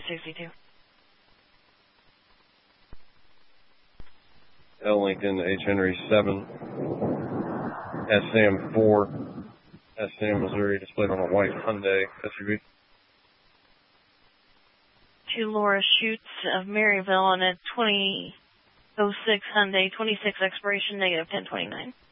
62. L Lincoln H Henry 7, SM 4, SM Missouri, displayed on a white Hyundai SUV. To Laura Schutz of Maryville on a 2006 Hyundai, 26 expiration, negative 1029.